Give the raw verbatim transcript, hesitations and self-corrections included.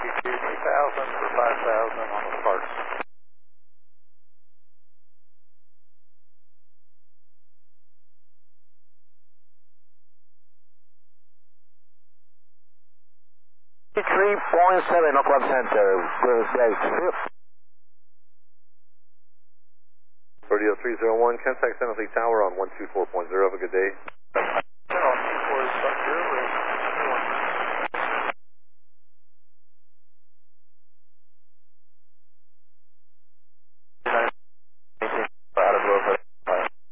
two thousand for five thousand on the Sparks. three point seven, Oakland Center. Good day. Radio three zero one, contact San Jose Tower on one two four point zero. Have a good day. one two four point zero.